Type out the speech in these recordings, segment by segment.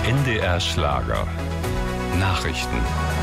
NDR Schlager. Nachrichten.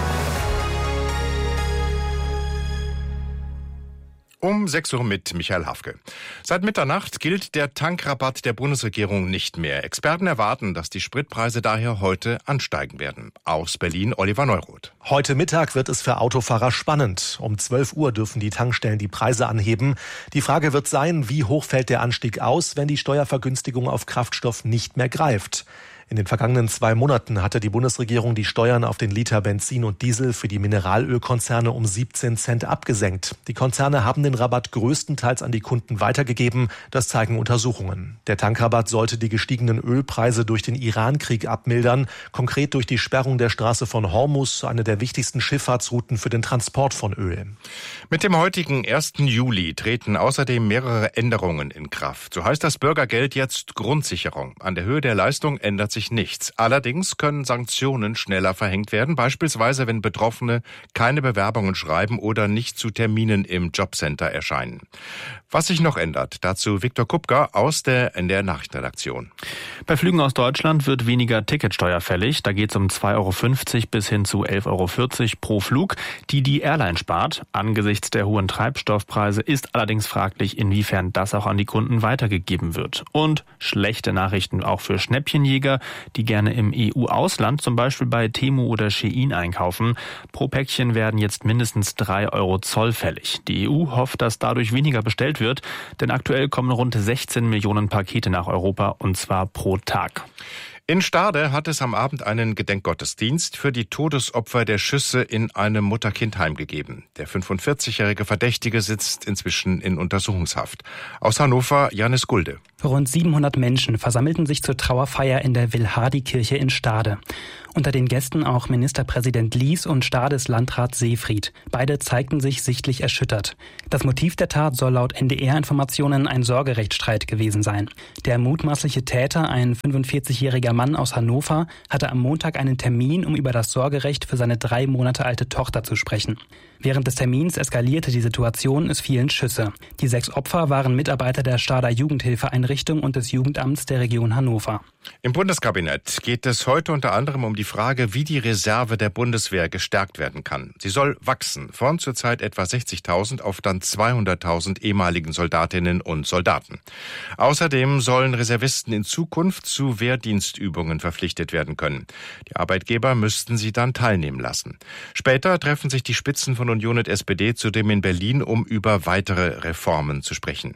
Um 6 Uhr mit Michael Hafke. Seit Mitternacht gilt der Tankrabatt der Bundesregierung nicht mehr. Experten erwarten, dass die Spritpreise daher heute ansteigen werden. Aus Berlin Oliver Neuroth. Heute Mittag wird es für Autofahrer spannend. Um 12 Uhr dürfen die Tankstellen die Preise anheben. Die Frage wird sein, wie hoch fällt der Anstieg aus, wenn die Steuervergünstigung auf Kraftstoff nicht mehr greift. In den vergangenen 2 Monaten hatte die Bundesregierung die Steuern auf den Liter Benzin und Diesel für die Mineralölkonzerne um 17 Cent abgesenkt. Die Konzerne haben den Rabatt größtenteils an die Kunden weitergegeben. Das zeigen Untersuchungen. Der Tankrabatt sollte die gestiegenen Ölpreise durch den Iran-Krieg abmildern. Konkret durch die Sperrung der Straße von Hormuz, eine der wichtigsten Schifffahrtsrouten für den Transport von Öl. Mit dem heutigen 1. Juli treten außerdem mehrere Änderungen in Kraft. So heißt das Bürgergeld jetzt Grundsicherung. An der Höhe der Leistung ändert sich nichts. Allerdings können Sanktionen schneller verhängt werden, beispielsweise wenn Betroffene keine Bewerbungen schreiben oder nicht zu Terminen im Jobcenter erscheinen. Was sich noch ändert, dazu Viktor Kupka aus der NDR Nachrichtenredaktion. Bei Flügen aus Deutschland wird weniger Ticketsteuer fällig. Da geht es um 2,50 € bis hin zu 11,40 € pro Flug, die Airline spart. Angesichts der hohen Treibstoffpreise ist allerdings fraglich, inwiefern das auch an die Kunden weitergegeben wird. Und schlechte Nachrichten auch für Schnäppchenjäger, die gerne im EU-Ausland, zum Beispiel bei Temu oder Shein einkaufen. Pro Päckchen werden jetzt mindestens 3 € Zoll fällig. Die EU hofft, dass dadurch weniger bestellt wird, denn aktuell kommen rund 16 Millionen Pakete nach Europa, und zwar pro Tag. In Stade hat es am Abend einen Gedenkgottesdienst für die Todesopfer der Schüsse in einem Mutter-Kind-Heim gegeben. Der 45-jährige Verdächtige sitzt inzwischen in Untersuchungshaft. Aus Hannover Janis Gulde. Rund 700 Menschen versammelten sich zur Trauerfeier in der Wilhardi-Kirche in Stade. Unter den Gästen auch Ministerpräsident Lies und Stades Landrat Seefried. Beide zeigten sich sichtlich erschüttert. Das Motiv der Tat soll laut NDR-Informationen ein Sorgerechtsstreit gewesen sein. Der mutmaßliche Täter, ein 45-jähriger Mann aus Hannover, hatte am Montag einen Termin, um über das Sorgerecht für seine 3 Monate alte Tochter zu sprechen. Während des Termins eskalierte die Situation, es fielen Schüsse. Die 6 Opfer waren Mitarbeiter der Stader Jugendhilfeeinrichtung und des Jugendamts der Region Hannover. Im Bundeskabinett geht es heute unter anderem um die Frage, wie die Reserve der Bundeswehr gestärkt werden kann. Sie soll wachsen, von zurzeit etwa 60.000 auf dann 200.000 ehemaligen Soldatinnen und Soldaten. Außerdem sollen Reservisten in Zukunft zu Wehrdienstübungen verpflichtet werden können. Die Arbeitgeber müssten sie dann teilnehmen lassen. Später treffen sich die Spitzen von Union und SPD zudem in Berlin, um über weitere Reformen zu sprechen.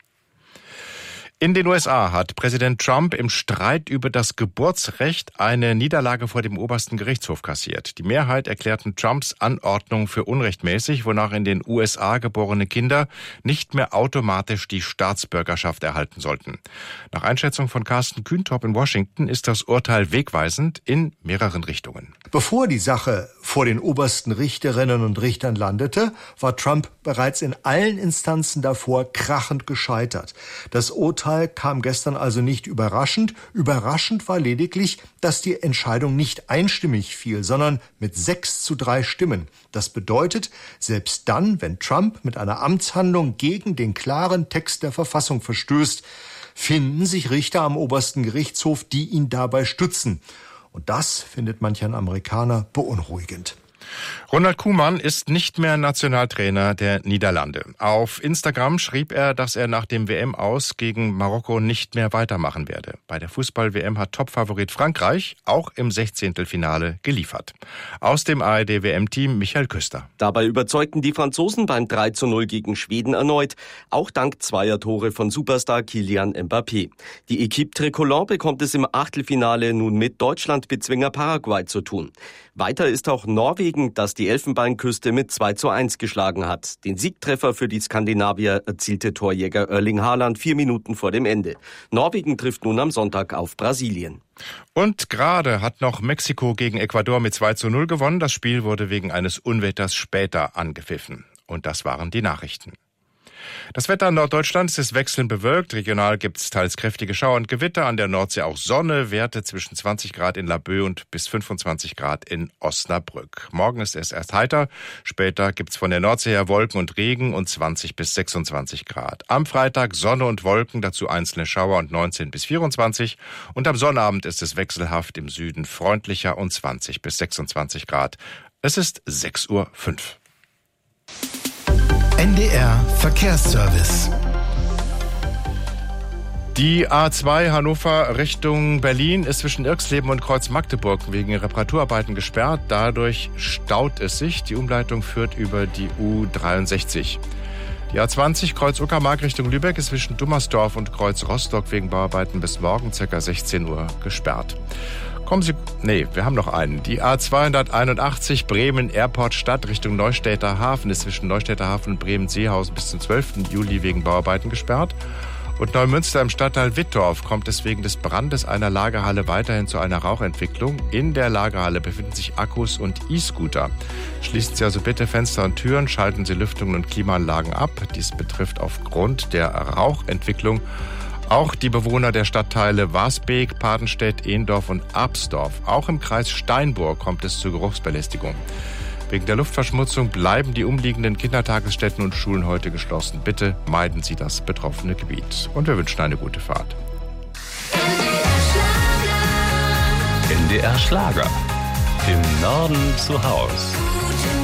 In den USA hat Präsident Trump im Streit über das Geburtsrecht eine Niederlage vor dem obersten Gerichtshof kassiert. Die Mehrheit erklärten Trumps Anordnung für unrechtmäßig, wonach in den USA geborene Kinder nicht mehr automatisch die Staatsbürgerschaft erhalten sollten. Nach Einschätzung von Carsten Kühntop in Washington ist das Urteil wegweisend in mehreren Richtungen. Bevor die Sache vor den obersten Richterinnen und Richtern landete, war Trump bereits in allen Instanzen davor krachend gescheitert. Das Urteil kam gestern also nicht überraschend. Überraschend war lediglich, dass die Entscheidung nicht einstimmig fiel, sondern mit 6:3 Stimmen. Das bedeutet, selbst dann, wenn Trump mit einer Amtshandlung gegen den klaren Text der Verfassung verstößt, finden sich Richter am obersten Gerichtshof, die ihn dabei stützen. Und das findet manch ein Amerikaner beunruhigend. Ronald Koeman ist nicht mehr Nationaltrainer der Niederlande. Auf Instagram schrieb er, dass er nach dem WM-Aus gegen Marokko nicht mehr weitermachen werde. Bei der Fußball-WM hat Topfavorit Frankreich auch im 16. geliefert. Aus dem ARD-WM-Team Michael Küster. Dabei überzeugten die Franzosen beim 3:0 gegen Schweden erneut, auch dank 2 Tore von Superstar Kylian Mbappé. Die Équipe Tricolore bekommt es im Achtelfinale nun mit Deutschland-Bezwinger Paraguay zu tun. Weiter ist auch Norwegen, das die Elfenbeinküste mit 2:1 geschlagen hat. Den Siegtreffer für die Skandinavier erzielte Torjäger Erling Haaland 4 Minuten vor dem Ende. Norwegen trifft nun am Sonntag auf Brasilien. Und gerade hat noch Mexiko gegen Ecuador mit 2:0 gewonnen. Das Spiel wurde wegen eines Unwetters später angepfiffen. Und das waren die Nachrichten. Das Wetter in Norddeutschland ist wechselnd bewölkt. Regional gibt es teils kräftige Schauer und Gewitter. An der Nordsee auch Sonne. Werte zwischen 20 Grad in Laboe und bis 25 Grad in Osnabrück. Morgen ist es erst heiter. Später gibt es von der Nordsee her Wolken und Regen und 20 bis 26 Grad. Am Freitag Sonne und Wolken, dazu einzelne Schauer und 19 bis 24. Und am Sonnabend ist es wechselhaft, im Süden freundlicher und 20 bis 26 Grad. Es ist 6:05 Uhr. NDR Verkehrsservice. Die A2 Hannover Richtung Berlin ist zwischen Irxleben und Kreuz Magdeburg wegen Reparaturarbeiten gesperrt. Dadurch staut es sich. Die Umleitung führt über die U63. Die A20 Kreuz Uckermark Richtung Lübeck ist zwischen Dummersdorf und Kreuz Rostock wegen Bauarbeiten bis morgen ca. 16 Uhr gesperrt. Wir haben noch einen. Die A281 Bremen Airport Stadt Richtung Neustädter Hafen ist zwischen Neustädter Hafen und Bremen-Seehausen bis zum 12. Juli wegen Bauarbeiten gesperrt. Und Neumünster im Stadtteil Wittorf kommt es wegen des Brandes einer Lagerhalle weiterhin zu einer Rauchentwicklung. In der Lagerhalle befinden sich Akkus und E-Scooter. Schließen Sie also bitte Fenster und Türen, schalten Sie Lüftungen und Klimaanlagen ab. Dies betrifft aufgrund der Rauchentwicklung auch die Bewohner der Stadtteile Wasbeek, Padenstedt, Ehendorf und Absdorf. Auch im Kreis Steinburg kommt es zur Geruchsbelästigung. Wegen der Luftverschmutzung bleiben die umliegenden Kindertagesstätten und Schulen heute geschlossen. Bitte meiden Sie das betroffene Gebiet. Und wir wünschen eine gute Fahrt. NDR Schlager. Im Norden zu Haus.